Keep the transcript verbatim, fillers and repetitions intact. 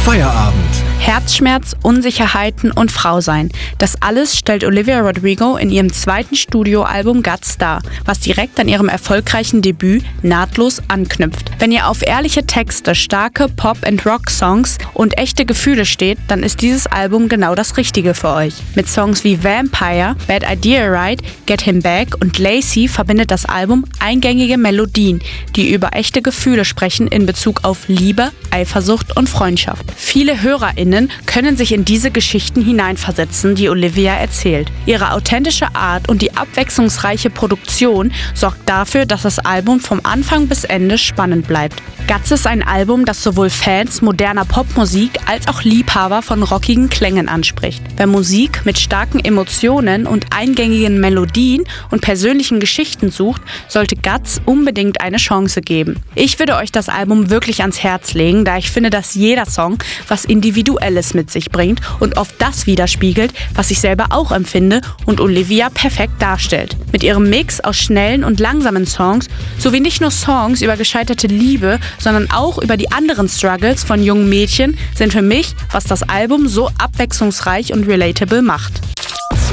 Feierabend. Herzschmerz, Unsicherheiten und Frausein. Das alles stellt Olivia Rodrigo in ihrem zweiten Studioalbum Guts dar, was direkt an ihrem erfolgreichen Debüt nahtlos anknüpft. Wenn ihr auf ehrliche Texte, starke Pop- and Rock-Songs und echte Gefühle steht, dann ist dieses Album genau das Richtige für euch. Mit Songs wie Vampire, Bad Idea Right, Get Him Back und Lazy verbindet das Album eingängige Melodien, die über echte Gefühle sprechen in Bezug auf Liebe, Eifersucht und Freundschaft. Viele HörerInnen können sich in diese Geschichten hineinversetzen, die Olivia erzählt. Ihre authentische Art und die abwechslungsreiche Produktion sorgt dafür, dass das Album vom Anfang bis Ende spannend bleibt. Guts ist ein Album, das sowohl Fans moderner Popmusik als auch Liebhaber von rockigen Klängen anspricht. Wer Musik mit starken Emotionen und eingängigen Melodien und persönlichen Geschichten sucht, sollte Guts unbedingt eine Chance geben. Ich würde euch das Album wirklich ans Herz legen, da ich finde, dass jeder Song was Individuelles mit sich bringt und oft das widerspiegelt, was ich selber auch empfinde und Olivia perfekt darstellt. Mit ihrem Mix aus schnellen und langsamen Songs sowie nicht nur Songs über gescheiterte Liebe, sondern auch über die anderen Struggles von jungen Mädchen sind für mich, was das Album so abwechslungsreich und relatable macht.